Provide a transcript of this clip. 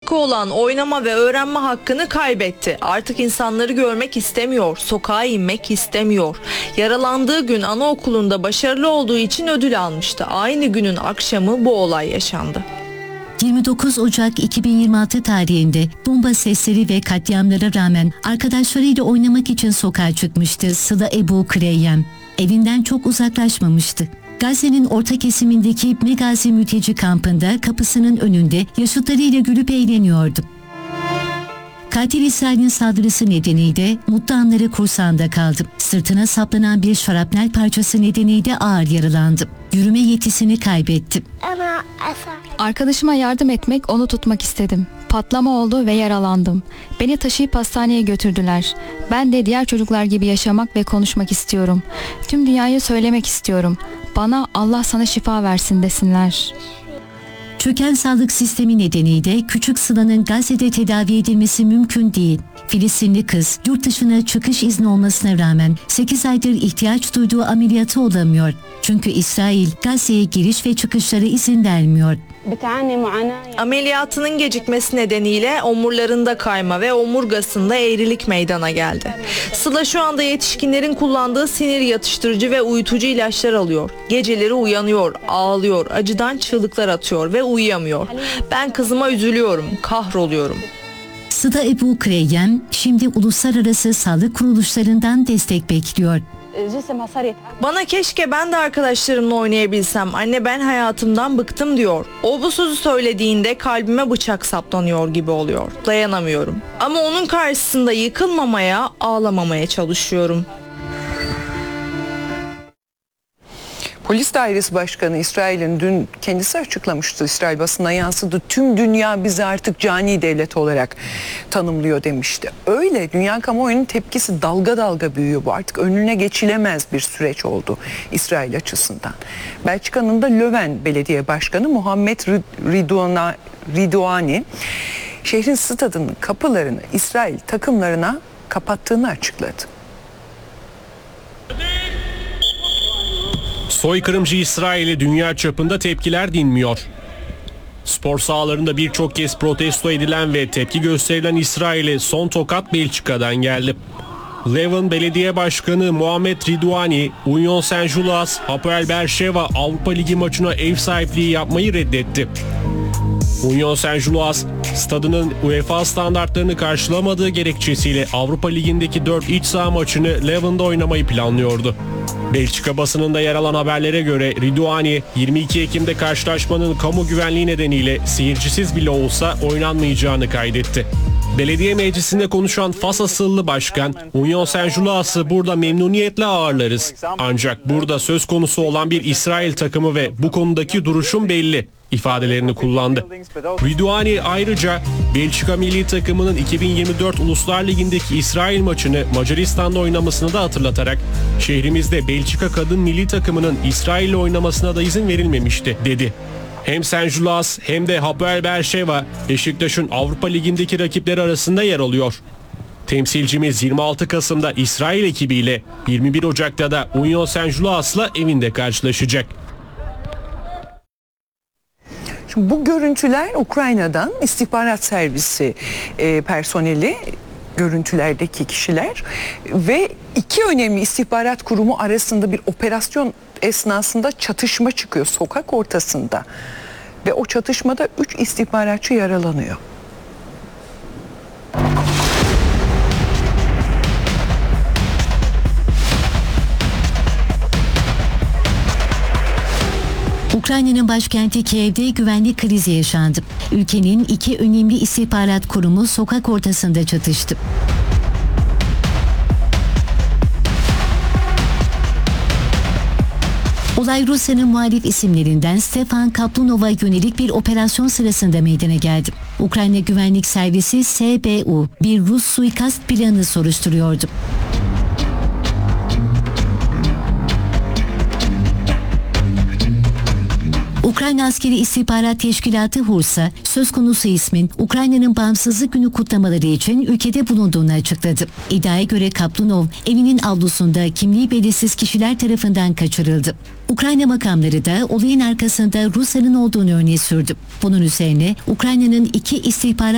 hakkı olan oynama ve öğrenme hakkını kaybetti. Artık insanları görmek istemiyor, sokağa inmek istemiyor. Yaralandığı gün anaokulunda başarılı olduğu için ödül almıştı. Aynı günün akşamı bu olay yaşandı. 29 Ocak 2026 tarihinde bomba sesleri ve katliamlara rağmen arkadaşlarıyla oynamak için sokağa çıkmıştı Sıla Ebu Kreyyem. Evinden çok uzaklaşmamıştı. Gazze'nin orta kesimindeki Megazi mülteci kampında kapısının önünde yaşıtlarıyla gülüp eğleniyordu. Katil İsrail'in saldırısı nedeniyle mutlu anları kursağında kaldı. Sırtına saplanan bir şarapnel parçası nedeniyle ağır yaralandı. Yürüme yetisini kaybetti. Arkadaşıma yardım etmek, onu tutmak istedim. Patlama oldu ve yaralandım. Beni taşıyıp hastaneye götürdüler. Ben de diğer çocuklar gibi yaşamak ve konuşmak istiyorum. Tüm dünyaya söylemek istiyorum. Bana Allah sana şifa versin desinler. Çöken sağlık sistemi nedeniyle küçük Sıla'nın Gazze'de tedavi edilmesi mümkün değil. Filistinli kız yurt dışına çıkış izni olmasına rağmen 8 aydır ihtiyaç duyduğu ameliyatı olamıyor. Çünkü İsrail Gazze'ye giriş ve çıkışlara izin vermiyor. Ameliyatının gecikmesi nedeniyle omurlarında kayma ve omurgasında eğrilik meydana geldi. Sıla şu anda yetişkinlerin kullandığı sinir yatıştırıcı ve uyutucu ilaçlar alıyor. Geceleri uyanıyor, ağlıyor, acıdan çığlıklar atıyor ve uyuyamıyor. Ben kızıma üzülüyorum, kahroluyorum. Sıla Ebu Kreyyem şimdi uluslararası sağlık kuruluşlarından destek bekliyor. Bana keşke ben de arkadaşlarımla oynayabilsem. Anne ben hayatımdan bıktım diyor. O bu sözü söylediğinde kalbime bıçak saplanıyor gibi oluyor. Dayanamıyorum. Ama onun karşısında yıkılmamaya, ağlamamaya çalışıyorum. Polis Dairesi Başkanı İsrail'in dün kendisi açıklamıştı. İsrail basına yansıdı. Tüm dünya bizi artık cani devlet olarak tanımlıyor demişti. Öyle dünya kamuoyunun tepkisi dalga dalga büyüyor bu. Artık önüne geçilemez bir süreç oldu İsrail açısından. Belçika'nın da Löwen Belediye Başkanı Muhammed Ridouani şehrin stadının kapılarını İsrail takımlarına kapattığını açıkladı. Soykırımcı İsrail'e dünya çapında tepkiler dinmiyor. Spor sahalarında birçok kez protesto edilen ve tepki gösterilen İsrail'e son tokat Belçika'dan geldi. Leuven Belediye Başkanı Muhammed Ridouani, Union Saint-Gilloise, Hapoel Beersheva Avrupa Ligi maçına ev sahipliği yapmayı reddetti. Union Saint-Gilloise, stadının UEFA standartlarını karşılamadığı gerekçesiyle Avrupa Ligi'ndeki 4 iç saha maçını Leuven'da oynamayı planlıyordu. Belçika basınında yer alan haberlere göre Ridouani 22 Ekim'de karşılaşmanın kamu güvenliği nedeniyle seyircisiz bile olsa oynanmayacağını kaydetti. Belediye meclisinde konuşan Fas asıllı başkan, Union Saint-Gilloise'ı burada memnuniyetle ağırlarız. Ancak burada söz konusu olan bir İsrail takımı ve bu konudaki duruşum belli ifadelerini kullandı. Ridouani ayrıca Belçika milli takımının 2024 Uluslar Ligi'ndeki İsrail maçını Macaristan'da oynamasını da hatırlatarak şehrimizde Belçika kadın milli takımının İsrail'le oynamasına da izin verilmemişti dedi. Hem Saint-Gilloise hem de Hapoel Beersheva Beşiktaş'ın Avrupa Ligi'ndeki rakipleri arasında yer alıyor. Temsilcimiz 26 Kasım'da İsrail ekibiyle 21 Ocak'ta da Union Saint-Gilloise'la evinde karşılaşacak. Şimdi bu görüntüler Ukrayna'dan istihbarat servisi personeli, görüntülerdeki kişiler ve iki önemli istihbarat kurumu arasında bir operasyon esnasında çatışma çıkıyor sokak ortasında ve o çatışmada 3 istihbaratçı yaralanıyor. Ukrayna'nın başkenti Kiev'de güvenlik krizi yaşandı. Ülkenin iki önemli istihbarat kurumu sokak ortasında çatıştı. Olay Rusya'nın muhalif isimlerinden Stefan Kaplunov'a yönelik bir operasyon sırasında meydana geldi. Ukrayna Güvenlik Servisi SBU bir Rus suikast planını soruşturuyordu. Ukrayna Askeri İstihbarat Teşkilatı HURS'a söz konusu ismin Ukrayna'nın bağımsızlık günü kutlamaları için ülkede bulunduğunu açıkladı. İddiaya göre Kaplunov evinin avlusunda kimliği belirsiz kişiler tarafından kaçırıldı. Ukrayna makamları da olayın arkasında Rusya'nın olduğunu öne sürdü. Bunun üzerine Ukrayna'nın iki istihbarat